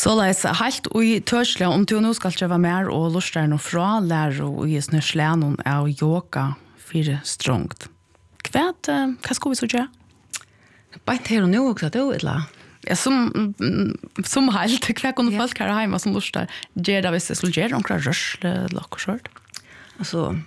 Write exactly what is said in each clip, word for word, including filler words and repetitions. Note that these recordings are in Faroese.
Så läs helt i törsle om du nu ska träva mer och lustar no fra lär och i snörslänon av yoga för strongt. Kvärt vad ska vi så göra? Bara här och nu också då eller? Ja, som som helt kvar kunde folk här hemma som lustar. Ger det visst skulle göra några rörsle lockshort. Alltså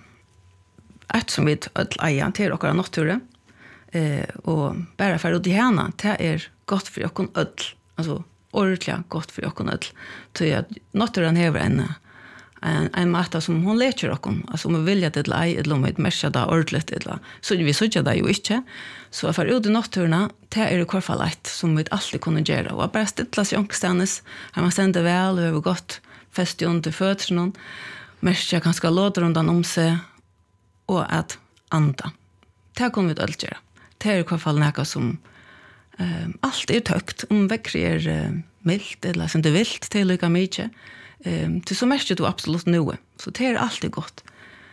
ett som vi ett eja till och natur eh och bara för att det härna det är gott för jag kan öll. Alltså ordentligt gott för oss öll. Så att naturen har en en en matta som hon leker oss. Alltså om vi vill att det är ett lommet mesha där ordentligt eller så vi så det ju inte. Så för ut i naturen det är det kvar för lätt som vi alltid kunde göra och bara stilla sig omständes. Har man sände väl och över gott fest under fötterna. Mesha ganska låter undan om sig och att anda. Det kommer vi att göra. Det är kvar för något som Um, allt är högt om väcker är uh, milt eller som det vilt till lika mycket. Um, till så mest du absolut nu. Så det är alltid gott.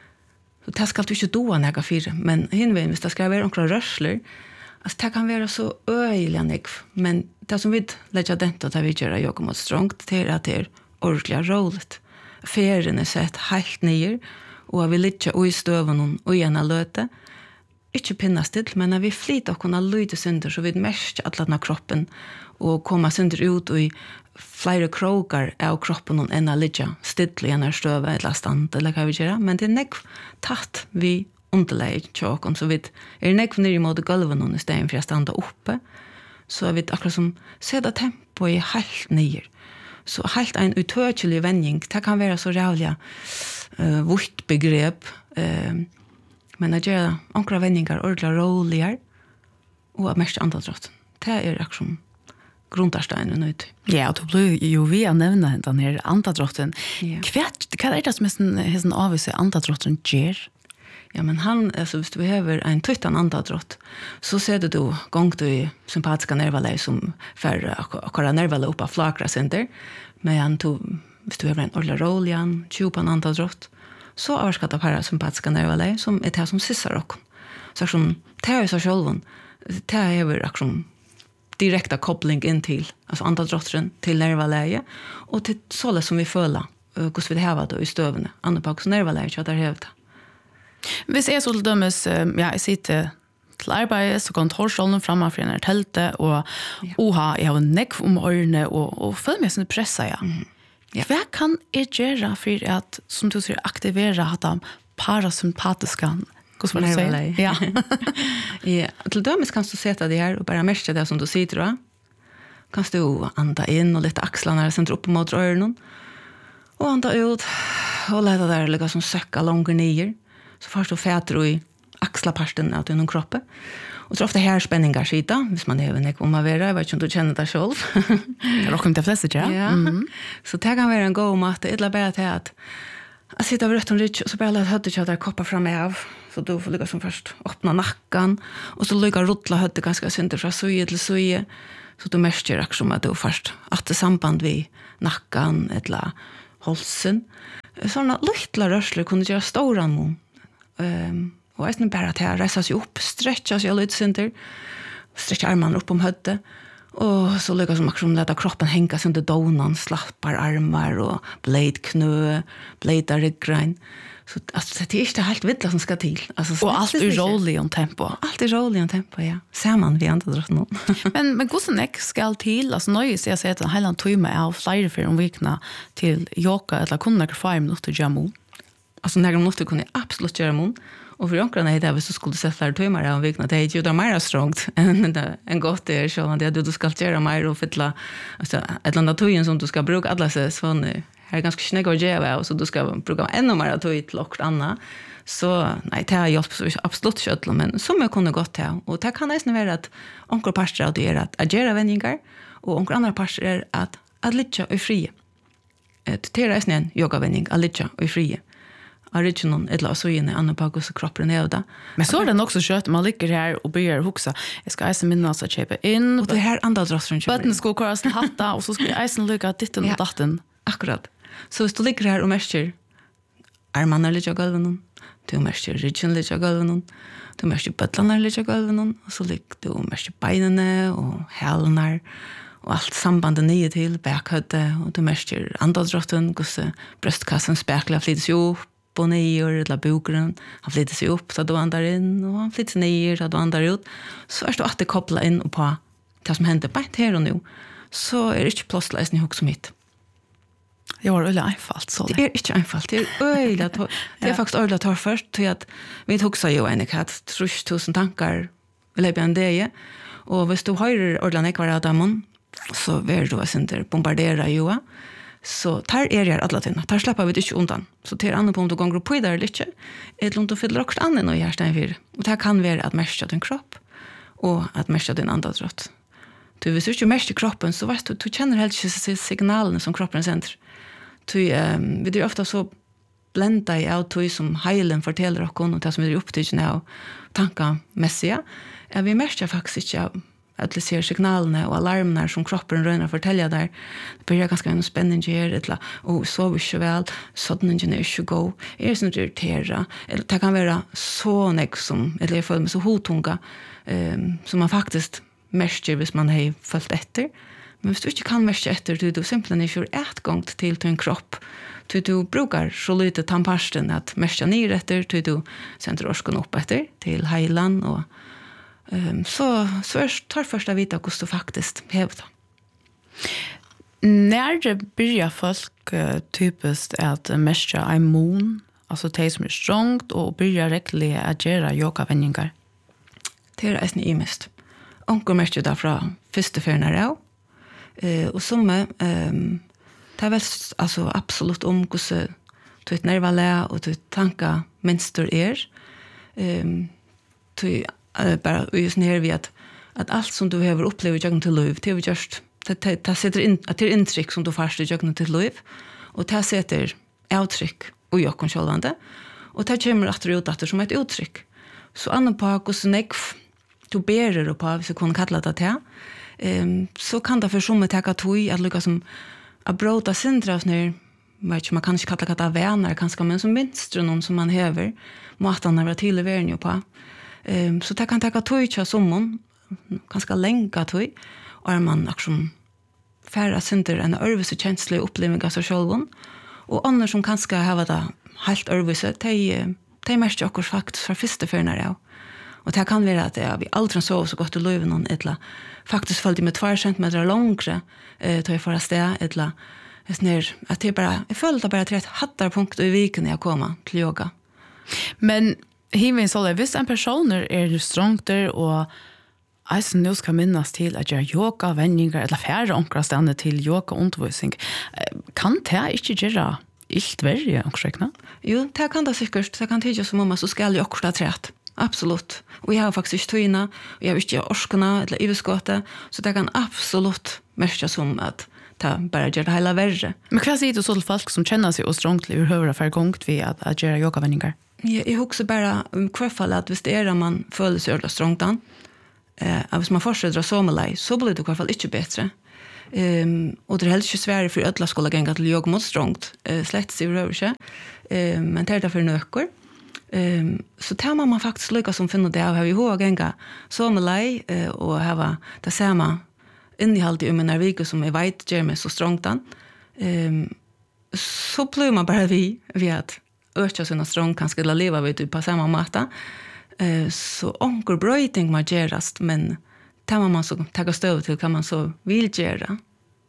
Så det ska du inte doa näga fyra. Men hinvägen, hvis det ska vara några rörsler, alltså det kan vara så öjliga nekv. Men det som vi lägger dent att vi gör yoga mot strongt, det är att det är ordentligt roligt. Färgen är sett helt nyer, och vi ligger i støven och gärna löte. Ikke pinna still, men när vi flyter och kunna lyda synder så vi mest att lämna kroppen och komma synder ut i flera krogar av kroppen än att ligga still i en stöve eller stand eller vad vi gör. Men det är nekv tatt vi underlägg tjåken så vi är nekv nere mot gulven i stedet för att stanna uppe. Så är vi akkurat som sätta tempo i helt nere. Så helt en utøkelig vending, det kan vara så rävliga uh, vårt begrepp uh, men att göra ankra vändningar ordentligt roligare och att mest andadrott. Det är liksom grundarsteinen ut. Ja, du blir ju via nämna den här andadrotten. Ja. Kvärt, vad är det som är en avvis andadrotten ger? Ja, men han, alltså, hvis du behöver en tuttan andadrott så ser du då gång du i sympatiska nervaläg som för akkurat nervaläg upp av flakra center. Men du, hvis du behöver en ordentlig roljan, tjupan andadrott så avskar det parasympatiska nervaläg som är det som sissar och så som det är så själv det är över liksom direkta koppling in till alltså andadrotten till nervaläge och till såle som vi följer hur vi det här då i stövne andra på också nervaläge så där hävda. Hvis jeg så til dømes, ja, jeg sitter til arbeid, så kan torsdagen fremme for en telte, og ja. Oha, jeg har nekv om ørene, og, og føler meg sånn presset, ja. Mm. Ja. Hva kan jeg gjøre for at, som du sier, aktivere at de parasympatiske, hvordan vil du si? Ja. Ja, til dømes kan du sette det her, og bare merke det som du sier, tror jeg. Kan du anda inn, og litt akslene sender opp mot ørene, og anda ut, og lete der ligge som søkker langer nyer, så først du fæter i axlaparten av din kroppen. Og så ofte her spenninger skita, hvis man er en ikke om å være, jeg vet ikke om du kjenner det selv. Det råkker til flest, ja. Ja. Mm-hmm. Så det kan være en god måte, det er bare til at jeg sitter over rett og ritt, og så bare lade høyde ikke at jeg kopper frem av, så du får lykke som først åpne nakken, og så lykke rotla høyde ganske synder fra søye til søye, så du merker akkurat som at du først at det samband vi nakken, eller holsen. Sånne lyktla rørsler kunne gjøre stora mån. Um, og jeg er bare til å reise seg opp, stretche seg litt synder, stretche armene opp om høyde, og så lykkes som akkurat lette kroppen henge seg under donen, slappar armar og blade knø, blade ryggrein. Så altså, det er ikke helt vidt som skal til. Altså, og alt er rolig om tempo. Alt er rolig om tempo, ja. Ser man vi andre drott nå. men, men hvordan jeg skal til, altså nøye så jeg sier at en hele time av flere for om vikene til yoga, eller kunne jeg få en minutter gjøre mån? Alltså när de måste kunna absolut göra mån. Och för onkrarna är det hvis du skulle sätta flera timmar av vikna, det är ju där mer strongt än en gott det är så att du, du ska göra mer och fylla alltså, ett annat tøyen som du ska bruka alla sig sån här är ganska snägg och geva så du ska bruka ännu mer tøy till och annat. Så nej, det har hjälpt så absolut kött men som jag kunde gått till. Och det kan nästan vara att onklar pastor att göra att agera vändningar och onklar andra pastor är att att ligga i frie. Det är nästan en yogavändning att ligga i frie. Original eller så inne andra på så kroppen är det. Men så är det också kött man ligger här och börjar huxa. Jag ska äta minna så köpa in och det här andra drossen köpa. Button ska köra en hatta och så ska jag äta lucka ditten och datten. Akkurat. Så hvis du ligger här och mäster armarna lite golven. Du mäster ryggen lite golven. Du mäster butlarna lite golven och så ligger du mäster benen och hälarna och allt sambandet nio till bäkhödde och du märker andadrotten, gosse bröstkassen spekla flyttas ju upp och ner eller bokgrund. Han flyttar sig upp så då andar in och han flyttar ner så då andar ut. Så är det att det kopplar in och på det som händer bara här och nu. Så är det inte plötsligt i hux mitt. Det var väldigt einfalt så. Det är inte einfalt. Det är öjligt. Det är faktiskt öjligt att ta först till att vi huxar ju en katt trus tusen tankar i löpet av det. Och hvis du har ordentlig kvar av dem så vill du inte bombardera ju. Så tar er jeg alle tingene. Tar slipper vi det ikke undan. Så til andre på om du ganger på der eller ikke, eller om du fyller også annen og hjertet for. Og det kan være at merke din kropp, og at merke din andadrott. Du, hvis du ikke merker kroppen, så vet du, du kjenner helt ikke signalene som kroppen sender. Du, um, vi er ofte så blenda i av tog som heilen forteller oss, og det som vi er opptidende av tankemessige, ja, vi merker faktisk ikke av att det ser signalerna och alarmerna som kroppen rönar fortälja där. Det börjar ganska en spänning här eller och så vi så väl sådana ingenjör ska gå. Är det som irritera eller det kan vara så nek som eller för med så hotunga ehm som man faktiskt märker hvis man har följt efter. Men hvis du inte kan märka efter du du simpelthen inte får ett gång till din kropp. Du du brukar så lite tandpasten att märka ner efter du du sänder orskan upp efter till heilan och Um, så så är tar första vita hur du faktiskt hävda. När det börjar folk uh, typiskt att mästra en mon, alltså det som är strongt och börjar räckligt att göra yogavändningar. Det är nästan imest. Onkel mästra därför första färna då. Eh och som ehm det är väl alltså absolut om hur du ett nervalla och du tankar mönster är. Ehm du bara just när vi att att allt som du har upplevt jag till liv det är just det det sätter in att det intryck som du fast jag till liv och det sätter uttryck och jag kan självande och det kommer att ut att det som ett uttryck så annan på hur snäck du bärer och på så kan kalla det här ehm så kan det för som att ta tog att lyckas som att bråta syndras när vet man kanske kalla det vänner kanske men som minst någon som man häver måste han vara till värn ju på. Um, så det kan ta tog till sommon, ganska länge tog, och man liksom färra synder en örvise känslig upplevelse av sig själv. Och andra som kanske har det helt örvise, de, de märker också faktiskt för första förna. Och det kan vara att ja, vi aldrig sov så gott i livet någon, eller faktiskt följde med två centimeter längre eh, till förra steg, eller att det bara, jag följde bara till ett hattarpunkt i viken när jag kom till yoga. Men Himmel så visst en person är strongt där och alltså nu ska minnas till att jag yoga vändningar eller färre omkring stanna till yoga undervisning. Kan det inte göra illt värre omkring? Jo, det kan det säkert. Det kan tycka som om att så ska jag också trätt. Absolut. Och jag har faktiskt tyna och jag vet inte orskarna eller iveskåte så det kan absolut märka som att ta bara göra det hela värre. Men vad säger du så till folk som känner sig och strongt ur huvud för gångt vid att, att göra yogavändningar? Jag, jag också bara um, kvarfall att hvis det är att man följer sig över strångtan eh, att hvis man fortsätter så med lej så blir det i kvarfall inte bättre. Um, och det är helt inte svårt för ödla skola gänga till yoga mot strångt uh, slätt sig över sig. Uh, men det är därför nökor. Um, så tar man, man faktiskt lyckas som finner det av här i håg gänga så med lej uh, och ha det samma innehåll i mina veckor som är vet ger mig så strångtan. Um, så blir man bara vi vet öka sina strong kanske eller leva vid på samma matta. Eh så onkel bröting man gerast men tar man så ta stöd till kan man så vill göra.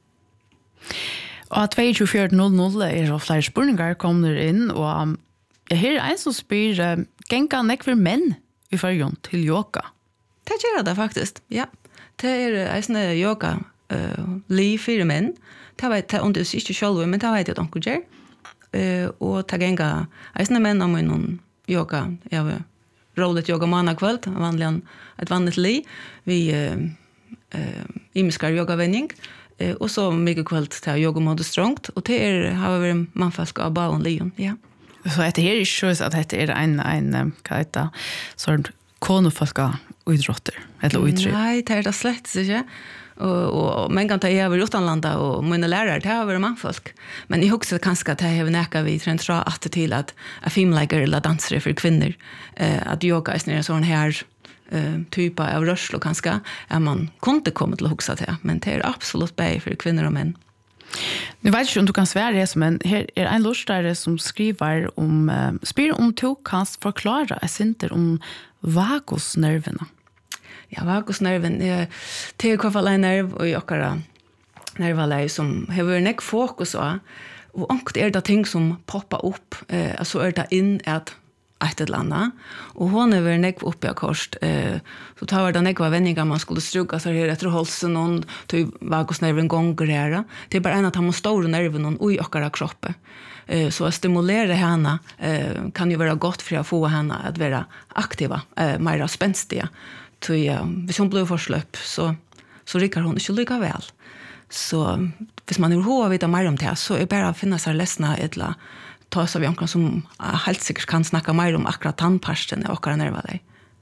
Och två fyra noll noll är det flera spurningar kommer in och um, jag hör en som spyr uh, gänga nek för män i förjon till yoga. Det gör det faktiskt. Ja. Det är en sån yoga eh liv för män. Det vet jag inte så själv men det vet jag onkel gör. Eh och ta gänga äsna män om någon yoga jag vill roligt yoga måndag kväll vanligen ett vanligt liv vi eh eh imiskar yoga vändning eh och så mycket kväll ta yoga mode strongt och det är har vi man fast ska bara en lejon ja så att det här är ju så att det är en en kajta sånt konofolka idrotter eller idrott. Nej det är det slett inte och och men kan ta över utanlanda och mina lärare det har varit manfolk men i också kanske att det har näka vi tror tror att till att a filmläggare eller dansare för kvinnor eh att yoga är en sån här uh, typer av rörslo kanske är man kunde komma till att huxa till, men det är absolut bättre för kvinnor och män. Nu vet inte om du kan svära det, men här är en lustare som skriver om, uh, spyr om du kan förklara ett sinter om vagusnerverna. Ja, vagusnerven är till i alla fall en nerv och jag kan nervaläge som har en fokus på. Och ångt är det ting som poppar upp, eh, alltså är det in att ett eller annat. Och hon är väl nekv uppe i kost. Eh, så tar det nekva vändningar man skulle struka så här efter halsen och till vagusnerven gånger här. Det är bara en att han måste stora nerven och i åkara kroppen. Eh, så att stimulera henne eh, kan ju vara gott för att få henne att vara aktiva, eh, mer spänstiga. Så ja, hvis hon blir förslöp så, så rikker hon inte lika väl. Så hvis man er hova vita mer om det, så er bara att finna sig ledsna eller ta sig av någon som helt säkert kan snacka mer om akkurat tandparsten och akkurat nervaleg.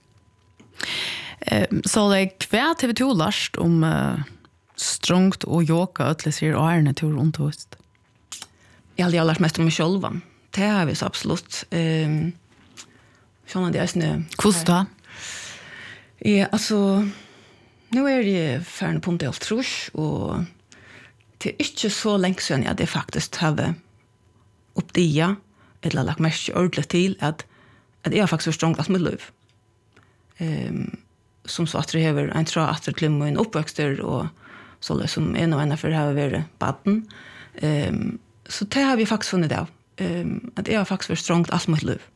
Eh, så det är T V två lärst om uh, strångt och yoga eller ser ärne till runt host. Jag har lärt mest om mig själva. Det har vi så absolut. Eh, såna det är snö. Kosta. Ja, alltså nu är det färn på en trus och det är inte så länge sedan jag det faktiskt har uppdia eller lagt mest ordentligt till att, att jag faktiskt förstått allt mitt liv. Um, som så att det har en tra att det klimmer en uppväxter och så det som en och en för det har varit baden. Um, så det har vi faktiskt funnit av. Um, att jag har faktiskt förstått allt mitt liv.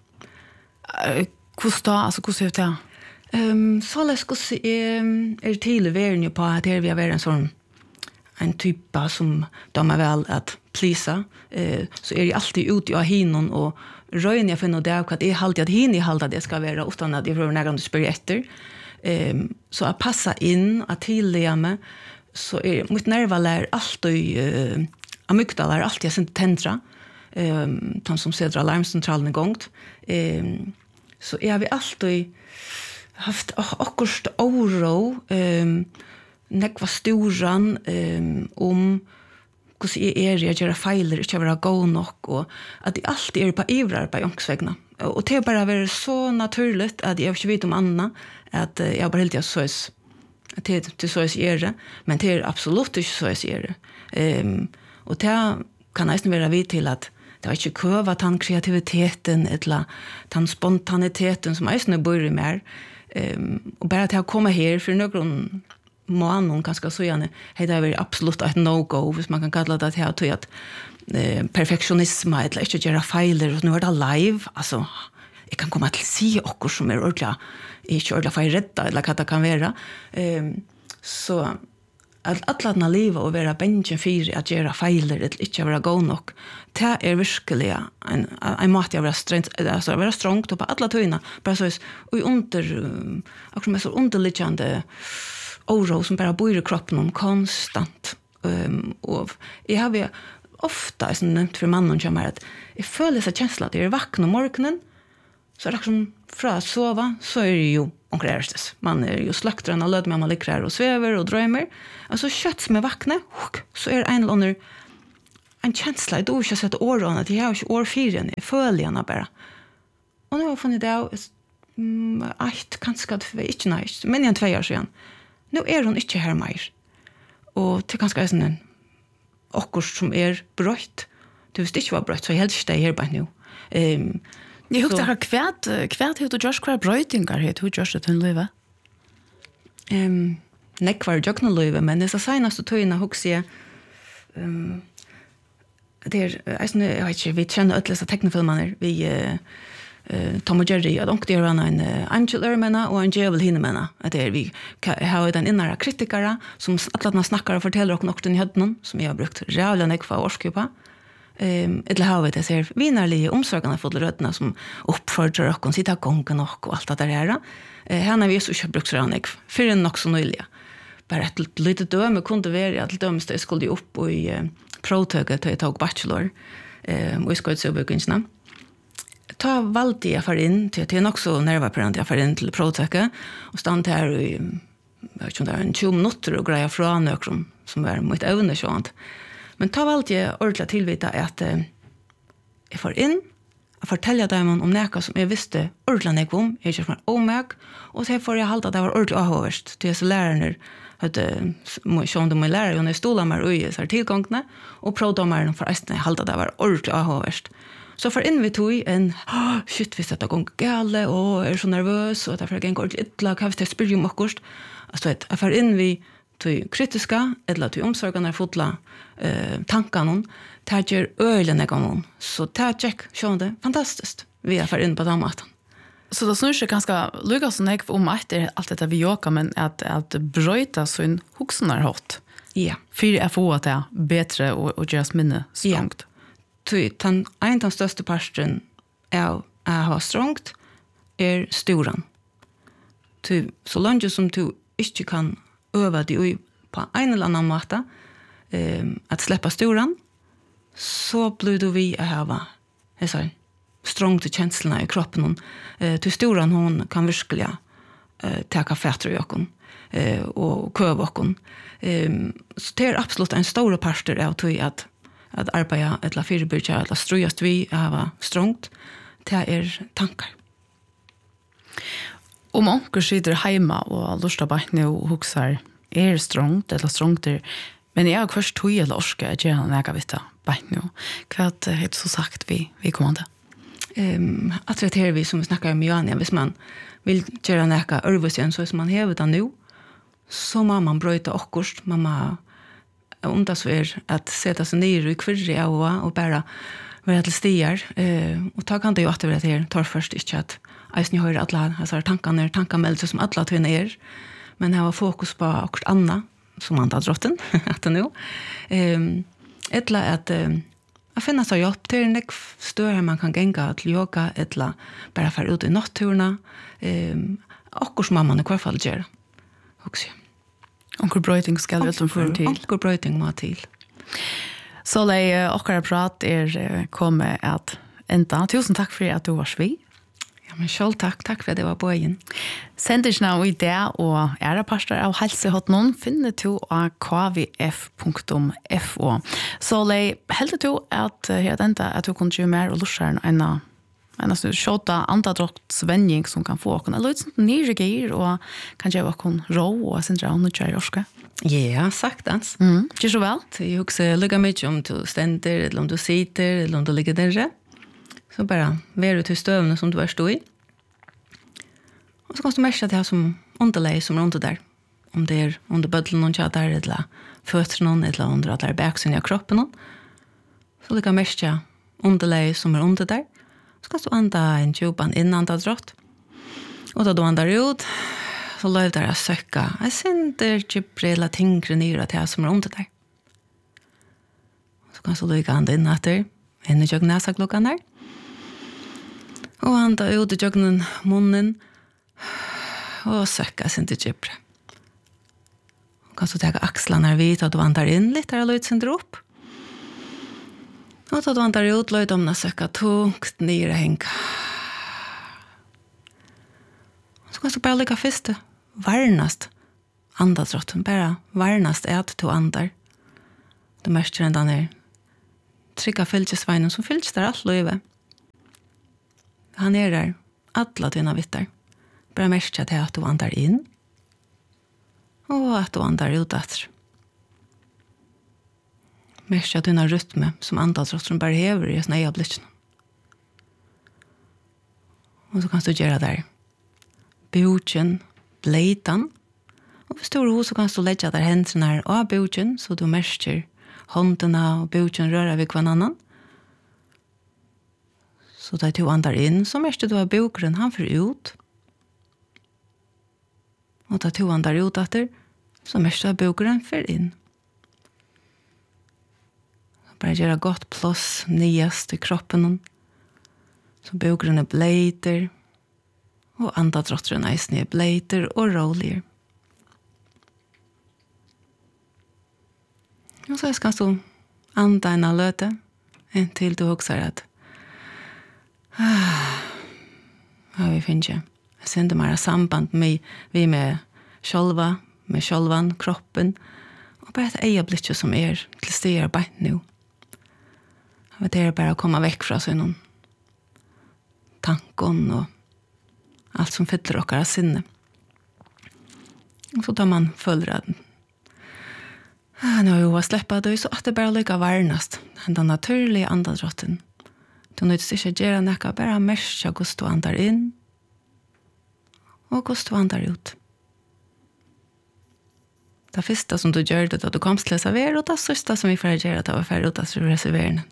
Uh, Kosta, alltså hur ser det? Um, så läs kus är är till värn på att det vi har en sån en typa som de är väl att plisa eh så är det alltid ut i hinon och röjen jag finner det att det är halt att hin i halta det ska vara utan att det får någon att spela efter. Ehm så att passa in att tilllägga mig så är mitt nervalär alltid eh amygdala är alltid sent tentra. Ehm tant som sätter alarmcentralen igång. Ehm så är vi alltid haft akkurst oro ehm nekva storan um, om hvordan jeg er, jeg gjør feiler, ikke være god nok, og at jeg alltid er på ivrar på jongsvegna. Og det er bare vært så naturligt at jeg ikke vet om Anna, at uh, jeg bare helt så er det til så jeg gjør, men det er absolutt ikke så jeg gjør. Um, og det kan nesten være vidt til at det var ikke køva den kreativiteten, eller den spontaniteten som jeg bor i mer. Um, og bare til å komme her for noen månen ganska så gärna. Det är absolut ett no-go, hvis man kan kalla det här till att eh, perfektionism eller inte göra feiler. Och nu är det live. Alltså, jag kan komma till si okkur som är ordentligt, inte ordentligt för rädda eller vad det kan vara. Eh, så att alla liv och vara bänken för att göra feiler eller inte vara god nog, det är verkligen en, en mat jag vara strängt, alltså vara strångt på alla tyna. Bara så och under, också med så underliggande oro som bara bor i kroppen om konstant. Um, och jag har ofta som nämnt för mannen som är att jag följer sig känsla att jag är vaken om morgonen så är det som från att sova så är det ju omkrärstes. Man är ju slaktren och löd med man ligger här och sväver och drömmer. Alltså kött som är vakna så är det en eller annan en känsla. Jag har inte sett åren att jag har inte år fyra. Jag följer henne bara. Och nu har jag funnit det av um, ett kanske inte nice. Men jag två år sedan. Nu är hon inte här mer. Och det är ganska en okkurst som är brøtt. Du visste inte vad brøtt, så jag helt inte här bara nu. Um, jag hukte här kvärt, kvärt hur du görs kvar brøytingar hur du görs det till livet? Um, Nej, kvar jag kan livet, men det är så senaste tøyna hukse jag um, det är, jag vet inte, vi känner ötlösa tecknefilmer, vi uh, Uh, Tom och Jerry, att det är en uh, angel örmänna och en djävul hinnemänna. Att det är vi har den innara kritikare som alla snackar och fortäller och något i hödden som jag har brukt rävla nekva årskupa. Um, eller har vi det ser vinnerliga omsorgarna för rödderna som uppfordrar och sitta gången och, och allt det där. Uh, här har vi så inte brukt rävla nekva. För en också nöjliga. Bara ett litet döme kunde vara att dömste skulle upp i uh, protöget till jag tog bachelor uh, och i skoitsöbökingarna. Ta valde jag för in till till också nervapparent jag för in till provtaka och stann här i jag vet inte en tjugo minuter och greja från nökron som var mitt ävne sånt. Men ta valde jag ordentligt tillvita att eh, jag får in att fortälja dem om näka som jag visste ordentligt nek om. Jag är inte omög. Och så får jag halta att det var ordentligt avhåverst. Till så lärarna hade sjön de är lärare och när stolar mig och så här tillgångna. Och provdomaren för resten halta att det var ordentligt avhåverst. Så för in vi tog en, oh, shit, vi sätter gång gale och är så nervös och därför är det ordentligt ytla, kan vi till spyrja om okkurst. Alltså vet, för in vi tog kritiska, eller tog omsorgarna fotla eh, tankarna, det gör ölen en gång. Så det check, sjön det, fantastiskt. Vi är för in på den maten. Så det snurrar sig ganska lyckas som jag om att det är allt detta vi jokar, men att, att bröjta så en huxen är hot. Ja. För att få att det är bättre och, och göras minne strångt. Ja. Den en av de största parten av att ha strångt är storan. Så långt som du inte kan öva dig på en eller annan måte eh, att släppa storan, så blir du vi att ha strångt till känslorna i kroppen. Eh, till storan hon kan verkligen eh, ta fätter i ökon eh, och köva ökon. Eh, så det är absolut en stor parter av tog att att arbeta eller förebygga eller ströjast vi av strångt. Det är tankar. Om onkel sitter hemma och lustar bara och huxar är strångt eller strångt är, men jag har först tog eller orska att göra när jag vet det bara nu. Vad är det så sagt vi, vi kommande? Um, att det är vi som snackar om Johanna, hvis man vill göra näka örvusien så som man häver det nu, så må man bröjta okkurst, man må om det så är att sätta sig ner i kvirri av och bara vara till stigar. Uh, och ta kan det ju att det här tar först inte att jag hör alla alltså, tankarna, tankamelser som alla tvinna er, men jag har fokus på okkurst anna, som man tar drotten, att det nu. Um, Ettla att um, Jag finner så hjälp till en större man kan gänga till yoga eller bara för ut i natturna. Um, och som mamman i kvar fall gör. Också. Onkel bröjting ska väl som för till. Onkel bröjting må till. Så det och prat är kommer att ända. Tusen tack för att du var svi. Ja, men själv tack. Tack för att det var böjen. Senders nå i det og ære pastor av helsehått noen finner du av k v f punktum f o. Så jeg heldig du at her enda at du kunne gjøre mer og lusere enn en skjøte antadrottsvenning som kan få åkken. Eller litt nye gir og kan gjøre åkken rå og sindre av noe kjører jorske. Ja, saktans. Mm, gjør så vel? Jeg husker lykke mye om du stender, eller om du sitter, eller om du ligger der. Så bara vär du till stövna som du är stå i. Och så kan du märka det här som underläge som är under där. Om det är under bödlen någon tjadar eller fötter någon eller under att det är bäksen i kroppen någon. Så du kan märka underläge som är under där. Så kan du anda en tjuban innan det drott. Och då du andar ut så löv där att söka. Jag sänder typ eller tyngre nyra till det som är under där. Så kan du lycka anda in att det en jag näsa klockan där. Och anda ut i jögnen munnen och söka sin till djubre. Och kan så ta axlarna vid att du andar in lite och löjt sin upp. Och då du andar ut löjt om att söka tungt ner och hänga. Så kan du bara lägga först varnast andadrotten. Bara varnast är att du andar. Du märker den där trygga fylkesvagnen som fylks där allt löjve. Han är där alla dina vittar. Bara märka till att du andar in. Och att du andar ut att. Märka dina rytme som andadrotten bara häver i sina egna blicken. Och så kan du göra där. Bogen, bleitan. Och för stor hos så kan du lägga där händerna av bogen så du märker hånderna och bogen röra vid hver annan. Så da du andar in, så märker du av bokren han får ut. Og da du andar ut etter, så märker du av bokren får in. Bare gjøre godt plass nyast i kroppen. Så bokren er bleiter, og andadrotteren er bleiter og roligere. Og så skal du anda en av løte, inntil du husker at Ah, ja, vi finner ikke. Jeg sender meg samband med vi med sjølva, med sjølvan, kroppen, og bare et øyeblikk som er til steder bare nå. Det er bare å komme vekk fra sånn tankon och allt som fyller okkara sinne. Och så tar man följer att ah, nu har jag släppt det så att det bara lycka varnast. Den naturliga andadrotten. Du nøyts ikke gjøre noe, bare merke hvordan du andar inn og hvordan du andar ut. Det første som du gjør det da du kom til å reservere, og det siste som vi får gjøre det var ferdig ut av reserverende.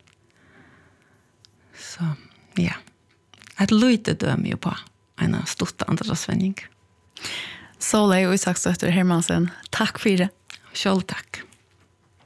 Så, ja. Et løyte døm jo på en stort andadrottsvenning. Solveig og Isakstøtter Hermansen, takk for det. Selv takk.